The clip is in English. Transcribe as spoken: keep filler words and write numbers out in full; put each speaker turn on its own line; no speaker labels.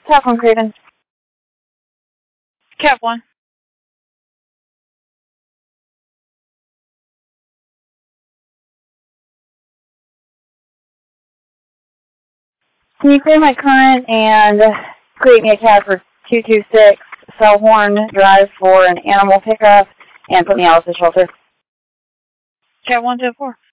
Top one, Craven.
Cap one.
Can you clear my current and create me a cab for two two six Selhorn Drive for an animal pickup and put me out of the shelter?
Cap one to four.